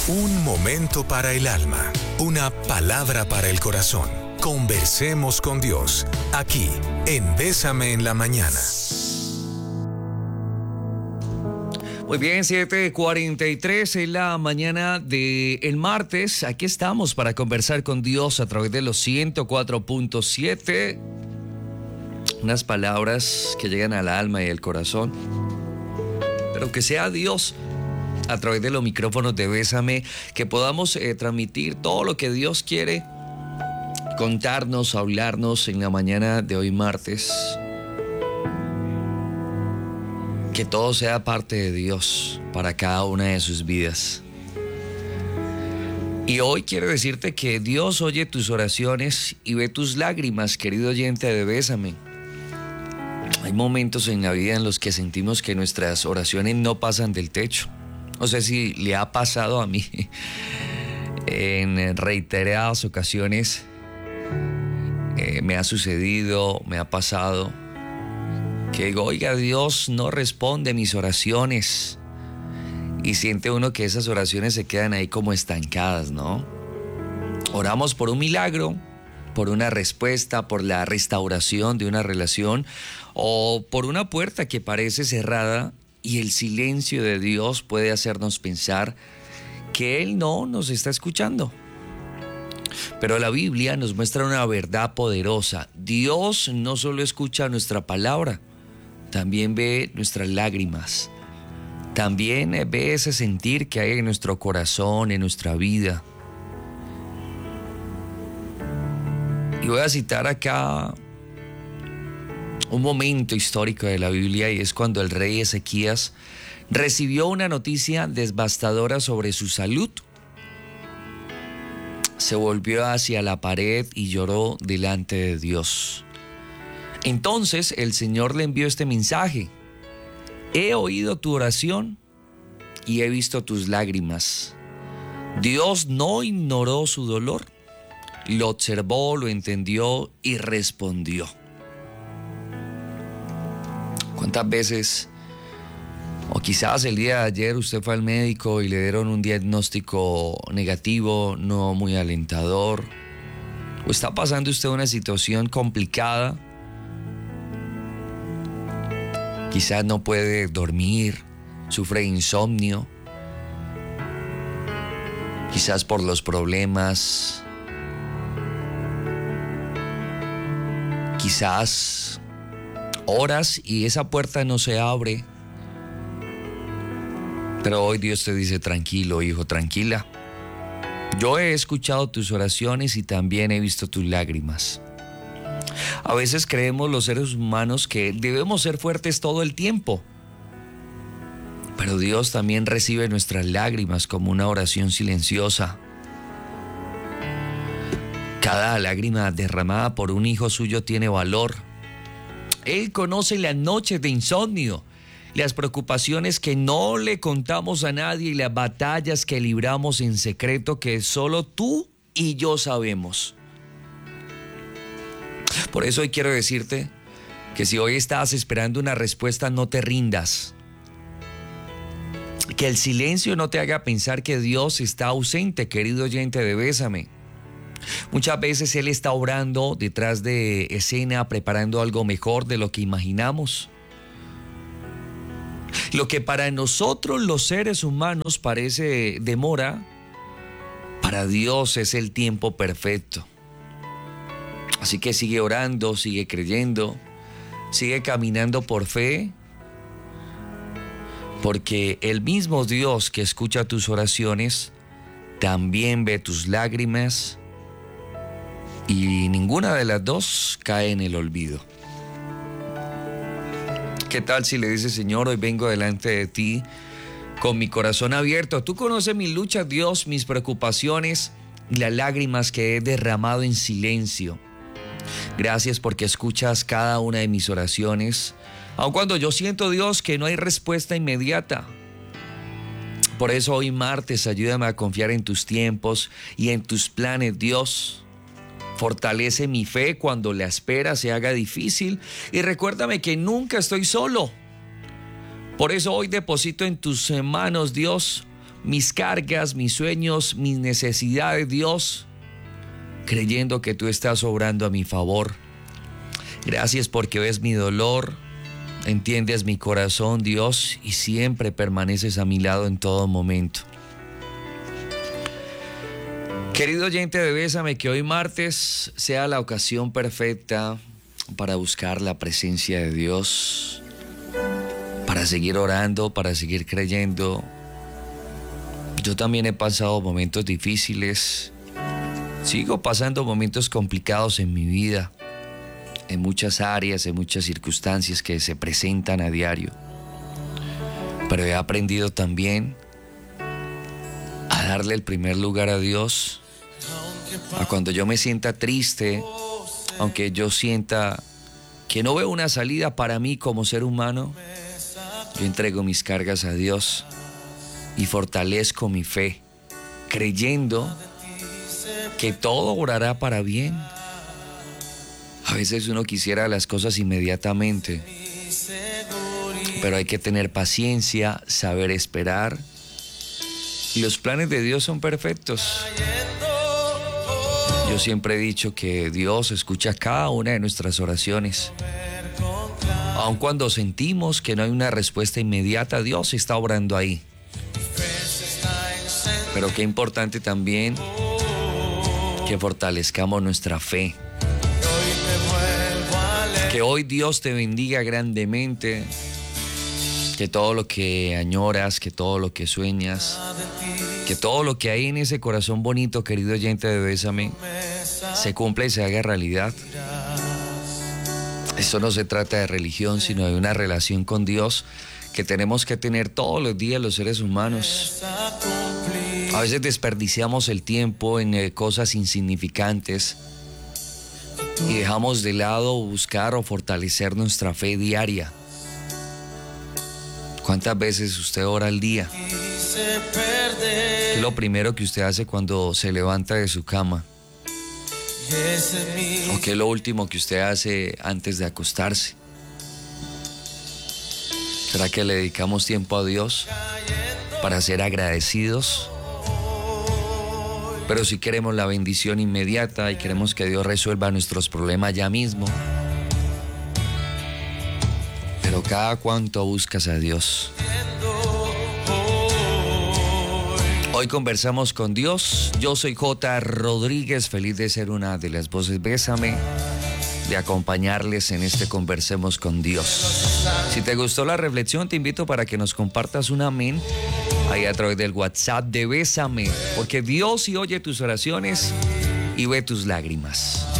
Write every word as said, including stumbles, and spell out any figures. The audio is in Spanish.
Un momento para el alma, una palabra para el corazón. Conversemos con Dios, aquí en Bésame en la Mañana. Muy bien, siete cuarenta y tres en la mañana del martes. Aquí estamos para conversar con Dios a través de los ciento cuatro punto siete. Unas palabras que llegan al alma y al corazón. Pero que sea Dios a través de los micrófonos de Bésame, que podamos eh, transmitir todo lo que Dios quiere contarnos, hablarnos en la mañana de hoy martes. Que todo sea parte de Dios para cada una de sus vidas. Y hoy quiero decirte que Dios oye tus oraciones y ve tus lágrimas, querido oyente de Bésame. Hay momentos en la vida en los que sentimos que nuestras oraciones no pasan del techo. No sé si le ha pasado a mí en reiteradas ocasiones. Eh, me ha sucedido, me ha pasado que digo, oiga, Dios no responde mis oraciones. Y siente uno que esas oraciones se quedan ahí como estancadas, ¿no? Oramos por un milagro, por una respuesta, por la restauración de una relación o por una puerta que parece cerrada, y el silencio de Dios puede hacernos pensar que Él no nos está escuchando. Pero la Biblia nos muestra una verdad poderosa. Dios no solo escucha nuestra palabra, también ve nuestras lágrimas. También ve ese sentir que hay en nuestro corazón, en nuestra vida. Y voy a citar acá un momento histórico de la Biblia, y es cuando el rey Ezequías recibió una noticia devastadora sobre su salud. Se volvió hacia la pared y lloró delante de Dios. Entonces el Señor le envió este mensaje: he oído tu oración y he visto tus lágrimas. Dios no ignoró su dolor, lo observó, lo entendió y respondió. ¿Cuántas veces, o quizás el día de ayer, usted fue al médico y le dieron un diagnóstico negativo, no muy alentador? ¿O está pasando usted una situación complicada? Quizás no puede dormir, sufre de insomnio, quizás por los problemas, quizás oras y esa puerta no se abre. Pero hoy Dios te dice: tranquilo, hijo, tranquila. Yo he escuchado tus oraciones y también he visto tus lágrimas. A veces creemos los seres humanos que debemos ser fuertes todo el tiempo. Pero Dios también recibe nuestras lágrimas como una oración silenciosa. Cada lágrima derramada por un hijo suyo tiene valor. Él conoce las noches de insomnio, las preocupaciones que no le contamos a nadie y las batallas que libramos en secreto que solo tú y yo sabemos. Por eso hoy quiero decirte que si hoy estás esperando una respuesta, no te rindas. Que el silencio no te haga pensar que Dios está ausente, querido oyente de Bésame. Muchas veces Él está obrando detrás de escena, preparando algo mejor de lo que imaginamos. Lo que para nosotros los seres humanos parece demora, para Dios es el tiempo perfecto. Así que sigue orando, sigue creyendo, sigue caminando por fe, porque el mismo Dios que escucha tus oraciones también ve tus lágrimas, y ninguna de las dos cae en el olvido. ¿Qué tal si le dices: Señor, hoy vengo delante de ti con mi corazón abierto? Tú conoces mis luchas, Dios, mis preocupaciones y las lágrimas que he derramado en silencio. Gracias porque escuchas cada una de mis oraciones, aun cuando yo siento, Dios, que no hay respuesta inmediata. Por eso hoy martes, ayúdame a confiar en tus tiempos y en tus planes, Dios. Fortalece mi fe cuando la espera se haga difícil y recuérdame que nunca estoy solo. Por eso hoy deposito en tus manos, Dios, mis cargas, mis sueños, mis necesidades, Dios, creyendo que tú estás obrando a mi favor. Gracias porque ves mi dolor, entiendes mi corazón, Dios, y siempre permaneces a mi lado en todo momento. Querido oyente de Bésame, que hoy martes sea la ocasión perfecta para buscar la presencia de Dios, para seguir orando, para seguir creyendo. Yo también he pasado momentos difíciles, sigo pasando momentos complicados en mi vida, en muchas áreas, en muchas circunstancias que se presentan a diario. Pero he aprendido también a darle el primer lugar a Dios, a cuando yo me sienta triste, aunque yo sienta que no veo una salida para mí como ser humano, yo entrego mis cargas a Dios y fortalezco mi fe, creyendo que todo obrará para bien. A veces uno quisiera las cosas inmediatamente, pero hay que tener paciencia, saber esperar. Y los planes de Dios son perfectos. Yo siempre he dicho que Dios escucha cada una de nuestras oraciones. Aun cuando sentimos que no hay una respuesta inmediata, Dios está obrando ahí. Pero qué importante también que fortalezcamos nuestra fe. Que hoy Dios te bendiga grandemente. Que todo lo que añoras, que todo lo que sueñas, que todo lo que hay en ese corazón bonito, querido oyente de Bésame, se cumpla y se haga realidad. Esto no se trata de religión, sino de una relación con Dios que tenemos que tener todos los días los seres humanos. A veces desperdiciamos el tiempo en eh, cosas insignificantes y dejamos de lado buscar o fortalecer nuestra fe diaria. ¿Cuántas veces usted ora al día? ¿Qué es lo primero que usted hace cuando se levanta de su cama? ¿O qué es lo último que usted hace antes de acostarse? ¿Será que le dedicamos tiempo a Dios para ser agradecidos? Pero si queremos la bendición inmediata y queremos que Dios resuelva nuestros problemas ya mismo, pero cada cuánto buscas a Dios. Hoy conversamos con Dios. Yo soy J. Rodríguez, feliz de ser una de las voces Bésame, de acompañarles en este Conversemos con Dios. Si te gustó la reflexión, te invito para que nos compartas un amén ahí a través del WhatsApp de Bésame, porque Dios sí oye tus oraciones y ve tus lágrimas.